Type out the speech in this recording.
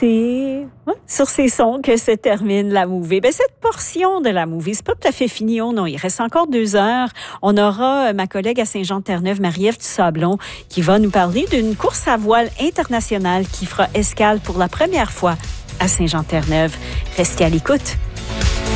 c'est sur ces sons que se termine la Mouvée. Cette portion de la Mouvée, c'est pas tout à fait fini, non. Il reste encore 2 heures. On aura ma collègue à Saint-Jean-de-Terre-Neuve, Marie-Ève Dusablon, qui va nous parler d'une course à voile internationale qui fera escale pour la première fois à Saint-Jean-de-Terre-Neuve. Restez à l'écoute.